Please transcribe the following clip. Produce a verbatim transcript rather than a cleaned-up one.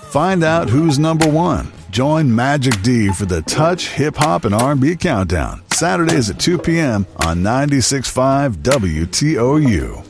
Find out who's number one. Join Magic D for the Touch Hip Hop and R and B Countdown, Saturdays at two p.m. on ninety-six point five W T O U.